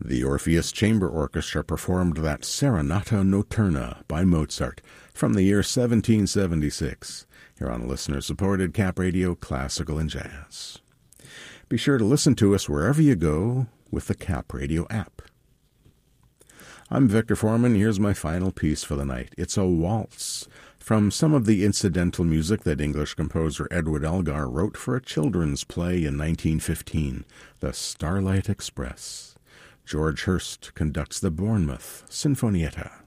The Orpheus Chamber Orchestra performed that Serenata Notturna by Mozart from the year 1776, here on listener-supported Cap Radio Classical and Jazz. Be sure to listen to us wherever you go with the Cap Radio app. I'm Victor Foreman. Here's my final piece for the night. It's a waltz from some of the incidental music that English composer Edward Elgar wrote for a children's play in 1915, The Starlight Express. George Hurst conducts the Bournemouth Sinfonietta.